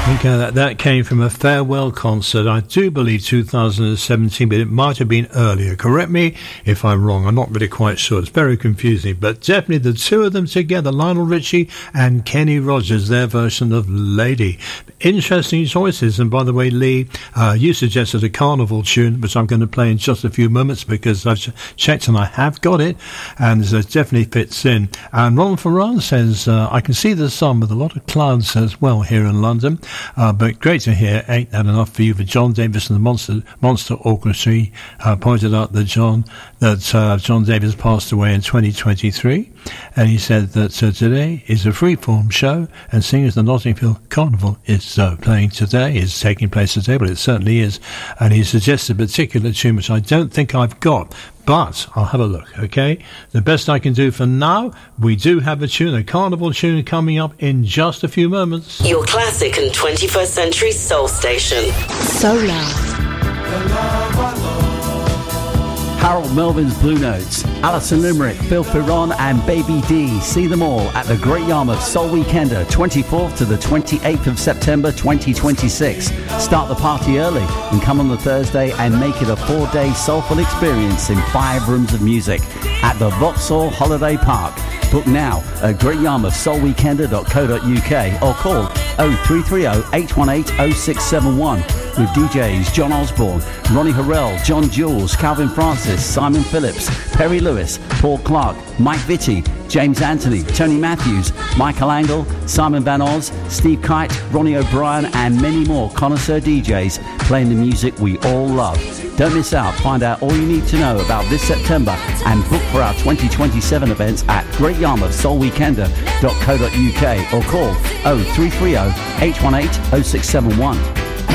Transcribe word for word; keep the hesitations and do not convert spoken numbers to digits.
Okay, that, that came from a farewell concert, I do believe two thousand seventeen, but it might have been earlier. Correct me if I'm wrong. I'm not really quite sure. It's very confusing, but definitely the two of them together, Lionel Richie and Kenny Rogers, their version of Lady. Interesting choices. And by the way, Lee, uh, you suggested a carnival tune, which I'm going to play in just a few moments because I've checked and I have got it, and it definitely fits in. And Ron Ferran says, uh, I can see the sun with a lot of clouds as well here in London. Uh, but great to hear. Ain't that enough for you? For John Davis and the Monster Monster Orchestra uh, pointed out that John that uh, John Davis passed away in twenty twenty-three, and he said that uh, today is a freeform show, and seeing as the Notting Hill Carnival is uh, playing today, is taking place today, but it certainly is. And he suggested a particular tune which I don't think I've got. But I'll have a look, okay? The best I can do for now, we do have a tune, a carnival tune coming up in just a few moments. Your classic and twenty-first century soul station. Solar. Harold Melvin's Blue Notes, Alison Limerick, Phil Piron and Baby D. See them all at the Great Yarmouth Soul Weekender, twenty-fourth to the twenty-eighth of September twenty twenty-six. Start the party early and come on the Thursday and make it a four-day soulful experience in five rooms of music at the Vauxhall Holiday Park. Book now at great yarmouth soul weekender dot co dot uk or call oh three three oh, eight one eight, oh six seven one with D Js John Osborne, Ronnie Harrell, John Jules, Calvin Francis, Simon Phillips, Perry Lewis, Paul Clark, Mike Vitti, James Anthony, Tony Matthews, Michael Angle, Simon Van Oz, Steve Kite, Ronnie O'Brien and many more connoisseur D Js playing the music we all love. Don't miss out. Find out all you need to know about this September and book for our twenty twenty-seven events at great yarmouth soul weekender dot co dot uk or call oh three three oh, eight one eight, oh six seven one.